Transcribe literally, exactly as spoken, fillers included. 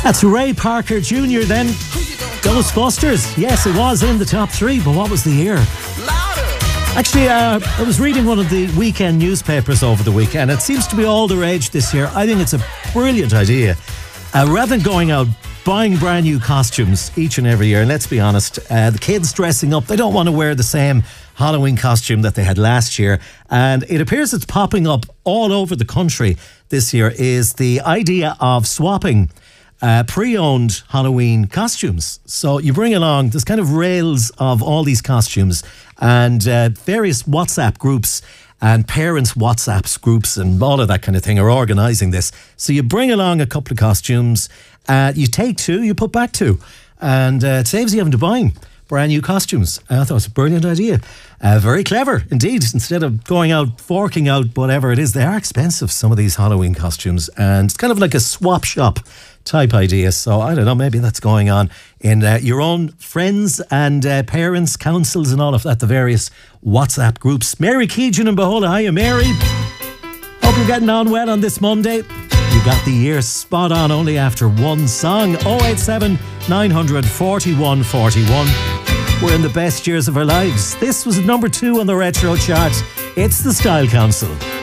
That's Ray Parker Junior then. Ghostbusters. Yes, it was in the top three, but what was the year? Actually, uh, I was reading one of the weekend newspapers over the weekend. It seems to be all the rage this year. I think it's a brilliant idea. Uh, rather than going out buying brand new costumes each and every year, and let's be honest, uh, the kids dressing up, they don't want to wear the same Halloween costume that they had last year. And it appears it's popping up all over the country this year, is the idea of swapping Uh, pre-owned Halloween costumes. So you bring along this kind of rails of all these costumes, and uh, various WhatsApp groups and parents' WhatsApp groups and all of that kind of thing are organising this. So you bring along a couple of costumes, uh, you take two, you put back two, and uh, it saves you having to buy brand new costumes. I thought it was a brilliant idea. Uh, very clever indeed. Instead of going out, forking out whatever it is, they are expensive, some of these Halloween costumes, and it's kind of like a swap shop type idea. So I don't know, maybe that's going on in uh, your own friends and uh, parents, councils and all of that, the various WhatsApp groups. Mary Keegan and Behola. Hiya, Mary. Hope you're getting on well on this Monday. You got the year spot on only after one song. oh eight seven, nine hundred, forty-one forty-one. We're in the best years of our lives. This was number two on the retro chart. It's the Style Council.